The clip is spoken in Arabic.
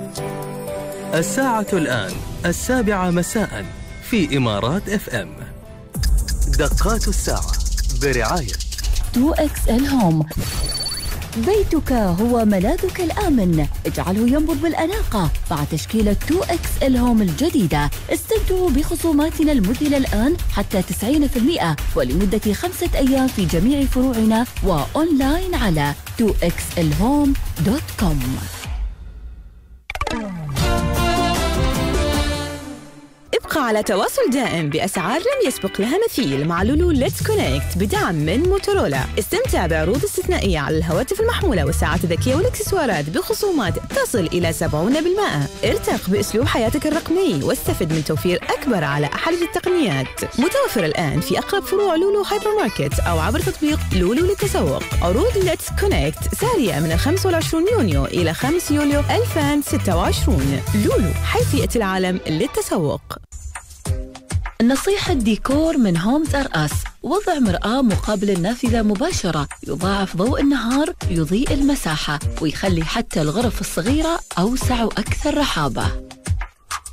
الساعة الآن 7 مساء في إمارات FM. دقات الساعة برعاية 2XL هوم. بيتك هو ملاذك الآمن، اجعله ينبض بالأناقة مع تشكيلة 2XL هوم الجديدة. استمتعوا بخصوماتنا المذهلة الآن حتى 90% ولمدة 5 أيام في جميع فروعنا وأونلاين على 2xlhome.com. ابقى على تواصل دائم بأسعار لم يسبق لها مثيل مع لولو ليتس كونكت بدعم من موتورولا. استمتع بعروض استثنائية على الهواتف المحمولة والساعات الذكية والإكسسوارات بخصومات تصل إلى 70%. ارتق بأسلوب حياتك الرقمي واستفد من توفير أكبر على أحدث التقنيات. متوفر الآن في أقرب فروع لولو هايبر ماركت أو عبر تطبيق لولو للتسوق. عروض ليتس كونكت سارية من 25 يونيو إلى 5 يوليو 2026. لولو، حيث يأتي العالم للتسوق. نصيحة ديكور من هومز ار اس. وضع مرآة مقابل النافذة مباشرة يضاعف ضوء النهار، يضيء المساحة ويخلي حتى الغرف الصغيرة أوسع وأكثر رحابة.